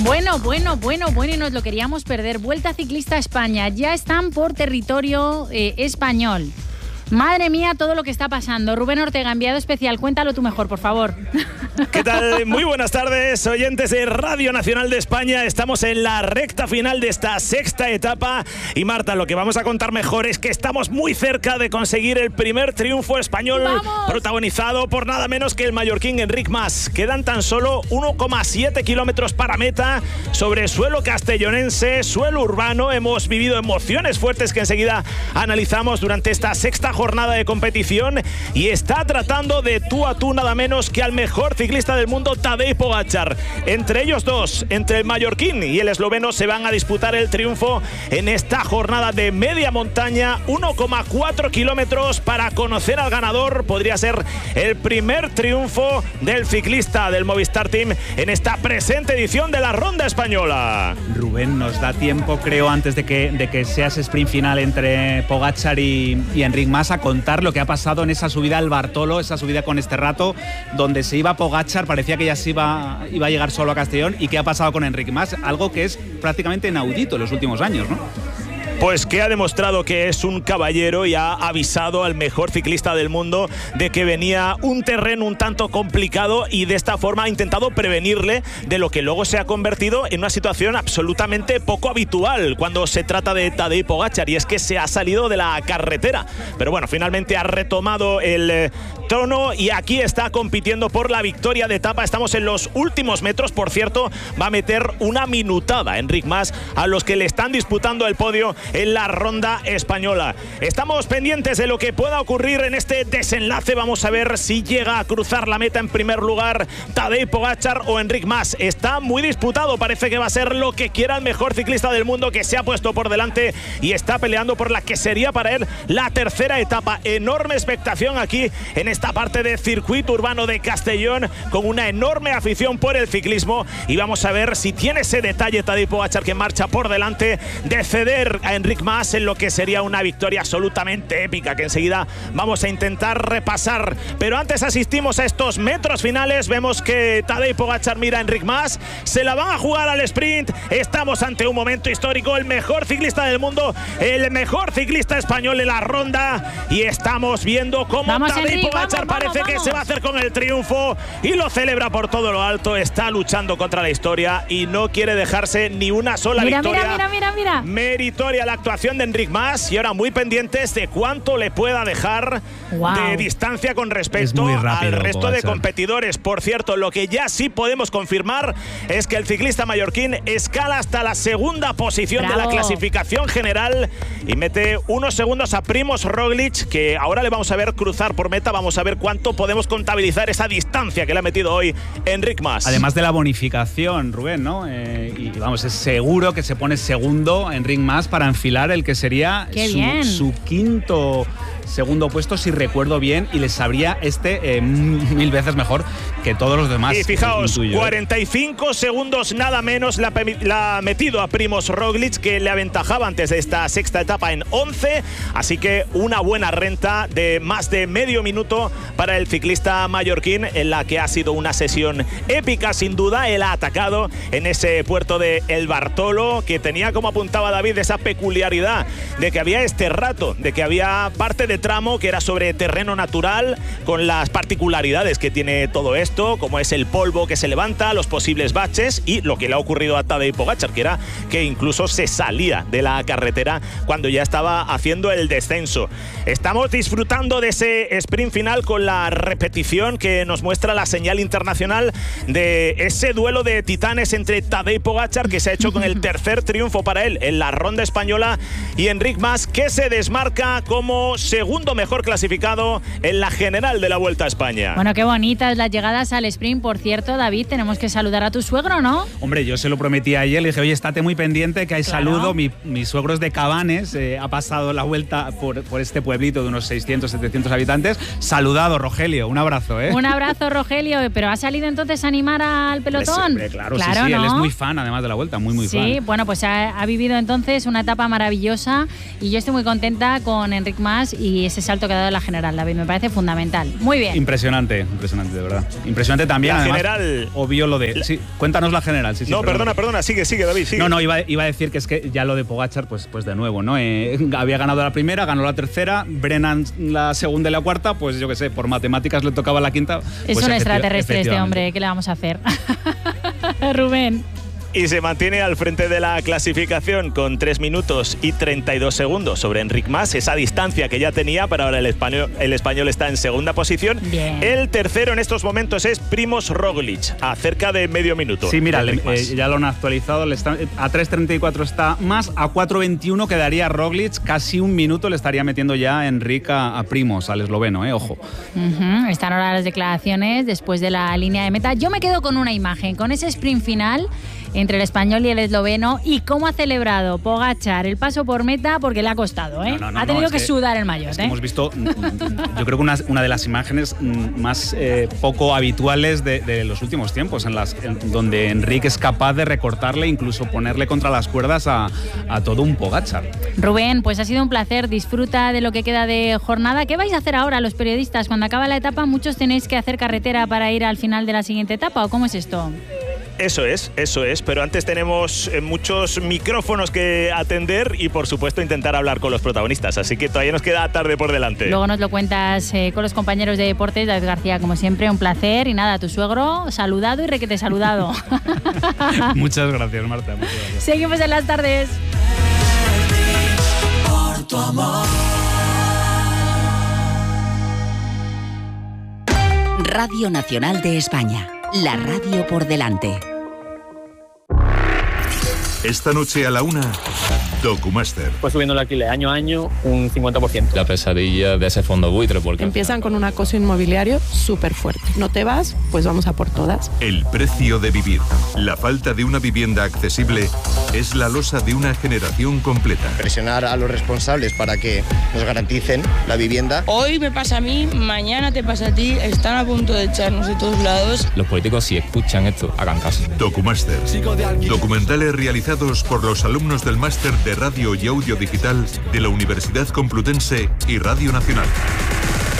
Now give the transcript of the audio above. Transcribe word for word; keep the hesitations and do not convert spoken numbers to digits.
Bueno, bueno, bueno, bueno, y nos lo queríamos perder. Vuelta Ciclista a España. Ya están por territorio eh, español. Madre mía, todo lo que está pasando. Rubén Ortega, enviado especial, cuéntalo tú mejor, por favor. ¿Qué tal? Muy buenas tardes, oyentes de Radio Nacional de España. Estamos en la recta final de esta sexta etapa. Y Marta, lo que vamos a contar mejor es que estamos muy cerca de conseguir el primer triunfo español. ¡Vamos! Protagonizado por nada menos que el mallorquín Enric Mas. Quedan tan solo uno coma siete kilómetros para meta sobre suelo castellonense, suelo urbano. Hemos vivido emociones fuertes que enseguida analizamos durante esta sexta jornada. jornada de competición y está tratando de tú a tú nada menos que al mejor ciclista del mundo, Tadej Pogačar. Entre ellos dos, entre el mallorquín y el esloveno, se van a disputar el triunfo en esta jornada de media montaña, uno coma cuatro kilómetros para conocer al ganador. Podría ser el primer triunfo del ciclista del Movistar Team en esta presente edición de la Ronda Española. Rubén, nos da tiempo, creo, antes de que, de que sea ese sprint final entre Pogačar y, y Enric Mas, a contar lo que ha pasado en esa subida al Bartolo, esa subida con este rato, donde se iba Pogačar, parecía que ya se iba, iba a llegar solo a Castellón, y qué ha pasado con Enric Mas, algo que es prácticamente inaudito en los últimos años, ¿no? Pues que ha demostrado que es un caballero y ha avisado al mejor ciclista del mundo de que venía un terreno un tanto complicado, y de esta forma ha intentado prevenirle de lo que luego se ha convertido en una situación absolutamente poco habitual cuando se trata de Tadej Pogačar, y es que se ha salido de la carretera. Pero bueno, finalmente ha retomado el eh, trono y aquí está compitiendo por la victoria de etapa. Estamos en los últimos metros, por cierto, va a meter una minutada Enric Mas a los que le están disputando el podio en la Ronda Española. Estamos pendientes de lo que pueda ocurrir en este desenlace. Vamos a ver si llega a cruzar la meta en primer lugar Tadej Pogačar o Enric Mas. Está muy disputado, parece que va a ser lo que quiera el mejor ciclista del mundo, que se ha puesto por delante y está peleando por la que sería para él la tercera etapa. Enorme expectación aquí en esta parte de circuito urbano de Castellón, con una enorme afición por el ciclismo, y vamos a ver si tiene ese detalle Tadej Pogačar, que marcha por delante, de ceder a Enric Mas en lo que sería una victoria absolutamente épica, que enseguida vamos a intentar repasar. Pero antes asistimos a estos metros finales. Vemos que Tadej Pogačar mira a Enric Mas, se la van a jugar al sprint. Estamos ante un momento histórico, el mejor ciclista del mundo, el mejor ciclista español en la ronda, y estamos viendo cómo Tadej Pogačar parece vamos, vamos. que se va a hacer con el triunfo y lo celebra por todo lo alto. Está luchando contra la historia y no quiere dejarse ni una sola mira, victoria. Mira, mira, mira, mira. Meritoria la actuación de Enric Mas, y ahora muy pendientes de cuánto le pueda dejar wow. de distancia con respecto rápido, al resto Pogačar. de competidores. Por cierto, lo que ya sí podemos confirmar es que el ciclista mallorquín escala hasta la segunda posición Bravo. de la clasificación general y mete unos segundos a Primož Roglič, que ahora le vamos a ver cruzar por meta. Vamos a ver cuánto podemos contabilizar esa distancia que le ha metido hoy Enric Mas. Además de la bonificación, Rubén, ¿no? Eh, y vamos, es seguro que se pone segundo Enric Mas para enfilar el que sería su, su quinto segundo puesto, si recuerdo bien, y les sabría este eh, mil veces mejor que todos los demás. Y fijaos, intuyo, cuarenta y cinco ¿eh? segundos nada menos la, la ha metido a Primož Roglič, que le aventajaba antes de esta sexta etapa en once, así que una buena renta de más de medio minuto para el ciclista mallorquín, en la que ha sido una sesión épica sin duda. Él ha atacado en ese puerto de El Bartolo, que tenía, como apuntaba David, esa peculiaridad de que había este rato, de que había parte de tramo que era sobre terreno natural, con las particularidades que tiene todo esto, como es el polvo que se levanta, los posibles baches, y lo que le ha ocurrido a Tadej Pogačar, que era que incluso se salía de la carretera cuando ya estaba haciendo el descenso. Estamos disfrutando de ese sprint final con la repetición que nos muestra la señal internacional de ese duelo de titanes entre Tadej Pogačar, que se ha hecho con el tercer triunfo para él en la Ronda Española, y Enric Mas, que se desmarca como segundo mejor clasificado en la general de la Vuelta a España. Bueno, qué bonitas las llegadas al sprint. Por cierto, David, tenemos que saludar a tu suegro, ¿no? Hombre, yo se lo prometí ayer, le dije, oye, estate muy pendiente que hay claro. saludo. Mi, mi suegro es de Cabanes, eh, ha pasado la vuelta por, por este pueblito de unos seiscientos, setecientos habitantes. Saludado, Rogelio, un abrazo, ¿eh? Un abrazo, Rogelio. ¿Pero ha salido entonces a animar al pelotón? Siempre, claro, claro, sí, sí, ¿no? Él es muy fan, además de la Vuelta, muy, muy sí, fan. Sí, bueno, pues ha, ha vivido entonces una etapa maravillosa, y yo estoy muy contenta con Enric Mas y y ese salto que ha dado la general, David, me parece fundamental. Muy bien. Impresionante, impresionante, de verdad. Impresionante también. La además, general. Obvio lo de. Sí, cuéntanos la general. Sí, sí, no, perdona. perdona, perdona, sigue, sigue, David, sigue. No, no, iba, iba a decir que es que ya lo de Pogačar, pues, pues de nuevo, ¿no? Eh, había ganado la primera, ganó la tercera, Brennan la segunda y la cuarta, pues yo qué sé, por matemáticas le tocaba la quinta. Es pues un extraterrestre este hombre, ¿qué le vamos a hacer? Rubén. Y se mantiene al frente de la clasificación con tres minutos y treinta y dos segundos sobre Enric Mas, esa distancia que ya tenía, pero ahora el español, el español está en segunda posición. Bien. El tercero en estos momentos es Primož Roglic, a cerca de medio minuto. Sí, mira, le, eh, ya lo han actualizado, le está, a tres treinta y cuatro está Mas, a cuatro veintiuno quedaría Roglic, casi un minuto le estaría metiendo ya Enric a, a Primož, al esloveno, eh, ojo. Uh-huh. Están ahora las declaraciones después de la línea de meta. Yo me quedo con una imagen, con ese sprint final entre el español y el esloveno, y cómo ha celebrado Pogačar el paso por meta, porque le ha costado, ¿eh? No, no, no, ha tenido no, que, que sudar el maillot, es que ¿eh? hemos visto, yo creo que una, una de las imágenes más eh, poco habituales de, de los últimos tiempos, en las en, donde Enric es capaz de recortarle, incluso ponerle contra las cuerdas a, a todo un Pogačar. Rubén, pues ha sido un placer, disfruta de lo que queda de jornada. ¿Qué vais a hacer ahora los periodistas? Cuando acaba la etapa, muchos tenéis que hacer carretera para ir al final de la siguiente etapa, ¿o cómo es esto? Eso es, eso es, pero antes tenemos muchos micrófonos que atender y por supuesto intentar hablar con los protagonistas, así que todavía nos queda tarde por delante. Luego nos lo cuentas eh, con los compañeros de deportes. David García, como siempre, un placer, y nada, tu suegro saludado y requete saludado. Muchas gracias, Marta. Muchas gracias. Seguimos en las tardes. Por tu amor. Radio Nacional de España, la radio por delante. Esta noche a la una, Documaster. Pues subiendo el alquiler año a año un cincuenta por ciento. La pesadilla de ese fondo buitre. Porque empiezan con un acoso inmobiliario súper fuerte. No te vas, pues vamos a por todas. El precio de vivir. La falta de una vivienda accesible es la losa de una generación completa. Presionar a los responsables para que nos garanticen la vivienda. Hoy me pasa a mí, mañana te pasa a ti. Están a punto de echarnos de todos lados. Los políticos, si escuchan esto, hagan caso. Documaster. Documentales realizados por los alumnos del máster de Radio y Audio Digital de la Universidad Complutense y Radio Nacional.